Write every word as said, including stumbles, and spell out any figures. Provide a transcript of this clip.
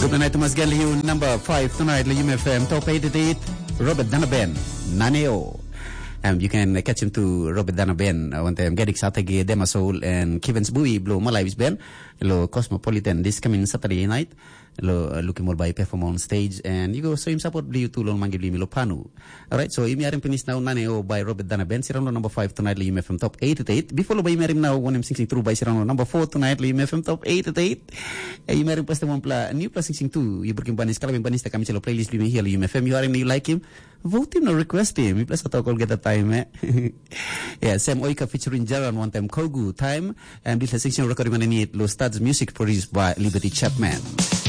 tonight mas gali yung number five tonight la U M F M top eighty-eight Robert Danaben Naneo. Um, you can uh, catch him to Robert Danaben uh, one time Gedik Satagi Dema Soul and Kevin's Bui Blue Malavis Ben lo Cosmopolitan this coming Saturday night lo uh, looking more by perform on stage and you go so him support bli tulong mangi bli milo panu. Alright, so imi arim pinis now Naneo by Robert Danaben sirano number five tonight la U M F M top eighty-eight before lo by imi arim now one him singing through by sirano number four tonight la U M F M top eighty-eight e imi arim pasta mon pla new plus singing two you berkim banis kala banis ta kami selo playlist bli here la U M F M you arim you like him vote him no request him plus atau call get the time eh yeah Sam Oika featuring Jaran one time Kogu time and this is section recording on it lo Studs music produced by Liberty Chapman.